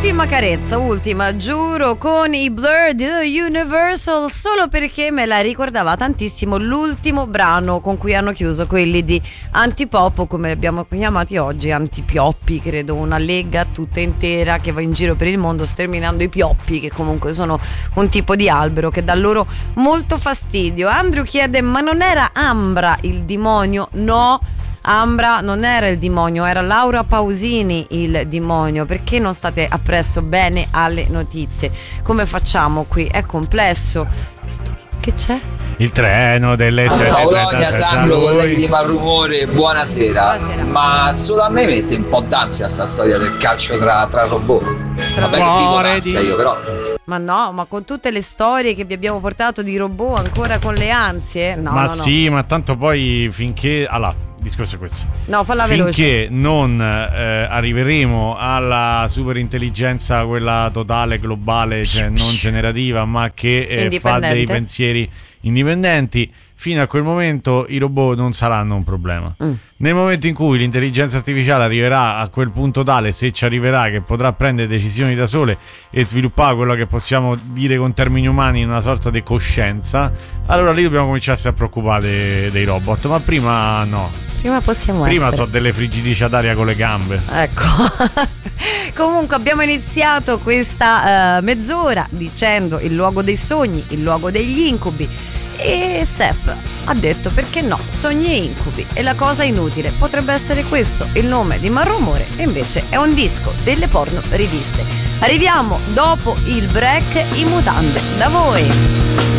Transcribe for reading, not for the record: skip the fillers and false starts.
Ultima carezza, ultima, giuro, con i Blur di Universal, solo perché me la ricordava tantissimo l'ultimo brano con cui hanno chiuso quelli di Antipop, o come li abbiamo chiamati oggi, Antipioppi, credo, una lega tutta intera che va in giro per il mondo sterminando i pioppi, che comunque sono un tipo di albero che dà loro molto fastidio. Andrew chiede: ma non era Ambra il demonio? No, Ambra non era il demonio, era Laura Pausini il demonio. Perché non state appresso bene alle notizie? Come facciamo qui? È complesso. Che c'è? Il treno delle 7:30. Bologna, Sandro, colleghi di Malrumore, buonasera. Ma solo a me mette un po' d'ansia sta storia del calcio tra robot. Vabbè, che dico d'ansia io, però. Ma no, ma con tutte le storie che vi abbiamo portato di robot, ancora con le ansie? No, ma no, sì, ma tanto poi finché... Allora, il discorso è questo. No, falla veloce. Finché non arriveremo alla superintelligenza, quella totale, globale, cioè non generativa, ma che fa dei pensieri indipendenti, fino a quel momento i robot non saranno un problema. Nel momento in cui l'intelligenza artificiale arriverà a quel punto tale, se ci arriverà, che potrà prendere decisioni da sole e sviluppare quello che possiamo dire con termini umani una sorta di coscienza, allora lì dobbiamo cominciarsi a preoccupare dei robot. Ma prima no. Prima so delle friggitrici ad aria con le gambe. Ecco. Comunque abbiamo iniziato questa mezz'ora dicendo il luogo dei sogni, il luogo degli incubi, e Sepp ha detto: perché no, sogni e incubi, e la cosa inutile potrebbe essere questo il nome di Malrumore, e invece è un disco delle porno riviste. Arriviamo dopo il break in mutande da voi.